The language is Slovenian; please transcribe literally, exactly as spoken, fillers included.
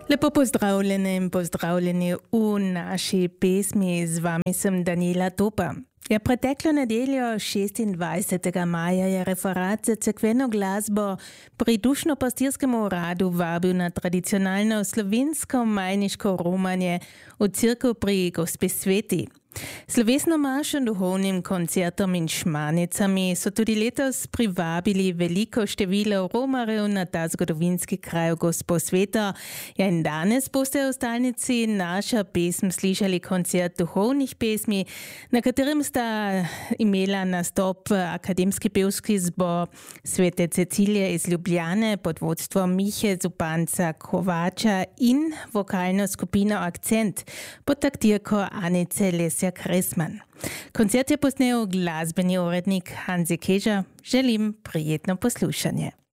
Lepo pozdravljene in pozdravljeni v naši pesmi. Z vami sem Daniela Topa. Ja, preteklo nedeljo šestindvajsetega maja je referat za cerkveno glasbo pri Dušno-pastirskem uradu vabil na tradicionalno slovensko majniško romanje v cerkev pri Gospe Sveti. Slovesno mašo, duhovnim koncertom in šmanicami so tudi letos privabili veliko število romarjev na ta zgodovinski kraj v Gospo Sveto. Ja, in danes boste v stalnici Naša pesm slišali koncert duhovnih pesmi, na katerem sta imela nastop akademski pevski zbor Svete Cecilije iz Ljubljane pod vodstvom Mihe Zupanca Kovača in vokalno skupino Akcent pod taktirko Anice Lesja Kresman. Koncert je posnel glasbeni urednik Hanzi Keža. Želim prijetno poslušanje.